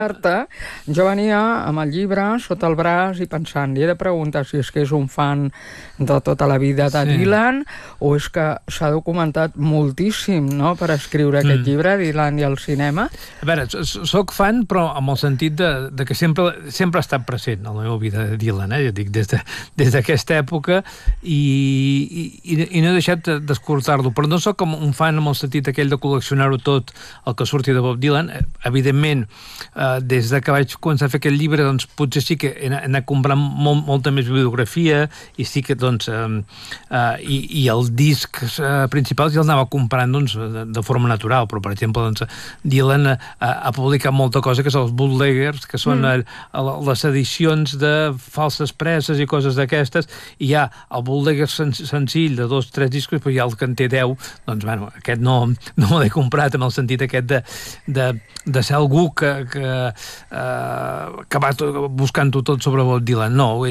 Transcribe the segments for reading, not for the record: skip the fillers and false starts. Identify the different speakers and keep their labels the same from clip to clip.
Speaker 1: carta, jo venia amb el llibre sota el braç i pensant, li he de preguntar si és que és un fan de tota la vida de Dylan o és que s'ha documentat moltíssim, no?, per escriure aquest llibre, Dylan i el cinema.
Speaker 2: A veure, soc fan, però amb el sentit de que sempre ha estat present a la meva vida de Dylan, jo dic, des d'aquesta època i no he deixat d'escoltar-lo, però no soc com un fan amb el sentit aquell de col·leccionar-ho tot el que surti de Bob Dylan. Evidentment, des de que vaig començar a fer aquest llibre, doncs potser sí que he anat comprant molta més bibliografia i sí que, doncs, i el disc principal ja el anava comprant, doncs, de forma natural, però, per exemple, doncs, Dylan ha publicat molta cosa que són els bootleggers, que són les edicions de falses presses i coses d'aquestes, i hi ha el bootlegger senzill de 2 o 3 discos, però hi ha el que en té 10, doncs, bueno, aquest no l'he comprat en el sentit aquest de ser algú que va buscant-ho tot sobre Bob Dylan. No,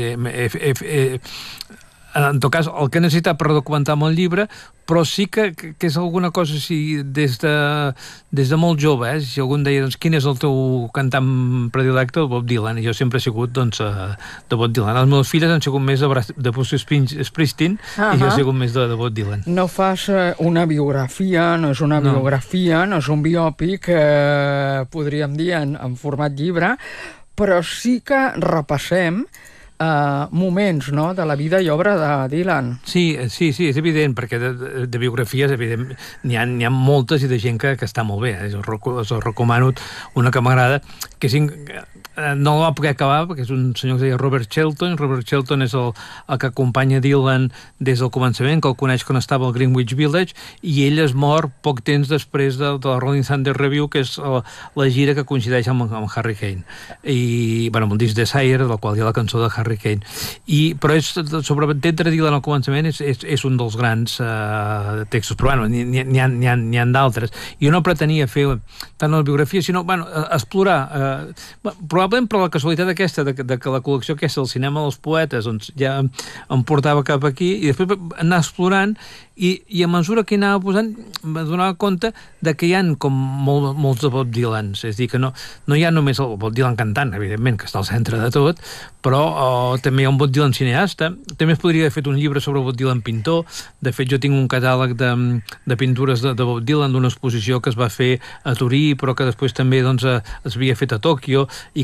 Speaker 2: en tot cas, el que he necessitat per documentar amb el llibre, però sí que és alguna cosa així des de molt jove, si algú em deia, doncs, quin és el teu cantant predilecte? Bob Dylan, i jo sempre he sigut, doncs, de Bob Dylan. Les meves filles han sigut més de Bruce Springsteen i jo he sigut més de Bob Dylan.
Speaker 1: No fas una biografia, no és una biografia, no és un biòpic, podríem dir, en format llibre, però sí que repassem moments, no?, de la vida i obra de Dylan.
Speaker 2: Sí, és evident, perquè de biografies, evident, n'hi ha moltes i de gent que està molt bé. Us recomano una que m'agrada, que no la va poder acabar, perquè és un senyor que es deia Robert Shelton. Robert Shelton és el que acompanya Dylan des del començament, que el coneix quan estava al Greenwich Village, i ell es mor poc temps després de la Rolling Thunder Review, que és la gira que coincideix amb Harry Kane. I, bueno, amb el disc de Sire, del qual hi ha la cançó de Harry Kane. Però sobre entendre Dylan al començament és un dels grans textos, però bueno, n'hi ha d'altres. Jo no pretenia fer tant la biografia, sinó explorar, probablement per la casualitat aquesta de que la col·lecció aquesta del cinema dels poetes, doncs, ja em portava cap aquí, i després anar explorant, i a mesura que hi anava posant m'adonava compte de que hi ha com molts de Bob Dylans, és a dir, que no hi ha només el Bob Dylan cantant, evidentment, que està al centre de tot, però també hi ha un Bob Dylan cineasta. També es podria haver fet un llibre sobre Bob Dylan pintor. De fet, jo tinc un catàleg de pintures de Bob Dylan d'una exposició que es va fer a Torí, però que després també, doncs, es havia fet a Tòquio, i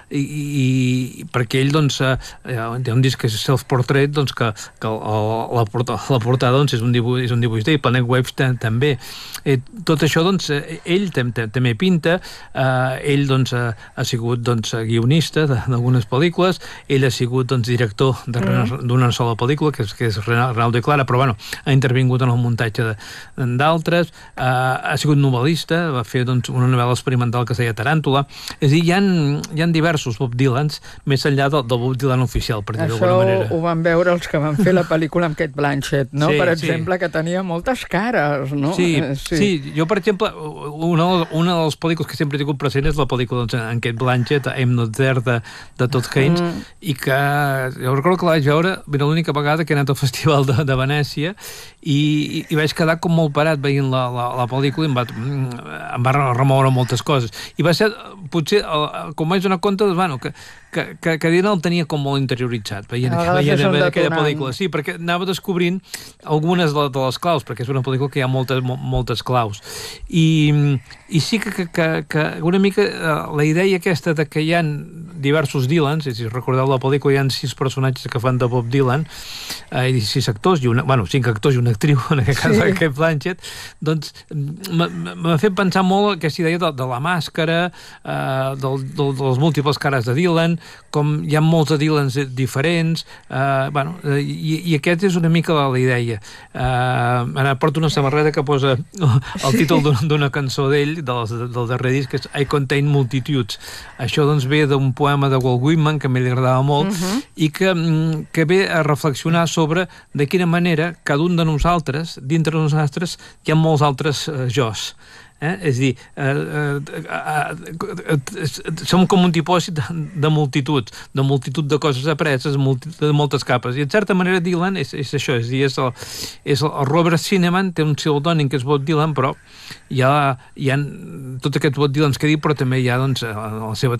Speaker 2: perquè ell, doncs, hi ha un disc que és Self-Portrait, doncs, que la portada, doncs, és un dibuix d'ell. Planet Waves també. Tot això, doncs, ell també pinta. Ell, doncs, ha sigut, doncs, guionista d'algunes pel·lícules. Ell ha sigut, doncs, director d'una sola pel·lícula, que és Renaldo i Clara, però, bueno, ha intervingut en el muntatge d'altres. Ha sigut novel·lista, va fer, doncs, una novel·la experimental que es deia Taràntula. És a dir, hi ha diversos Bob Dylans, més enllà del Bob Dylan oficial, per dir-ho d'alguna manera.
Speaker 1: Això ho van veure els que van fer la pel·lícula amb Cate Blanchett, no? Per exemple, que tenia moltes cares, no?
Speaker 2: Sí. Jo, per exemple, una de les pel·lícules que sempre he tingut present és la pel·lícula, doncs, en Cate Blanchett, I'm Not There, de Todd Haynes, i que jo recordo que la vaig veure l'única vegada que he anat al Festival de Venècia, i vaig quedar com molt parat veient la pel·lícula, i em va remoure moltes coses. I va ser, potser, com vaig donar compte, que Dylan el tenia com molt interioritzat veient aquella pel·lícula. Sí, perquè anava descobrint algunes de les claus, perquè és una pel·lícula que hi ha moltes claus. I sí que una mica la idea aquesta de que hi ha diversos Dylans, si recordeu la pel·lícula, hi ha 6 personatges que fan de Bob Dylan, i 6 actors, 5 actors i una actriu, en aquest cas Cate Blanchett, doncs m'ha fet pensar molt aquesta idea de la màscara, de les múltiples cares de Dylan, com hi ha molts de Dylans diferents, i aquest és una mica la idea. Ara porto una samarreta que posa el títol d'una cançó d'ell, del darrer disc, que és I Contain Multitudes. Això, doncs, ve d'un poema de Walt Whitman, que a mi li agradava molt, i que ve a reflexionar sobre de quina manera cada un de nosaltres, dintre de nosaltres, hi ha molts altres jos. És a dir, som com un dipòsit de multitud de coses apreses, de moltes capes, i en certa manera Dylan és això, és a dir, és el Robert Cinnamon, té un pseudònim que és Bob Dylan, però hi ha tot aquest Bob Dylan que diu, però també hi ha, doncs, la seva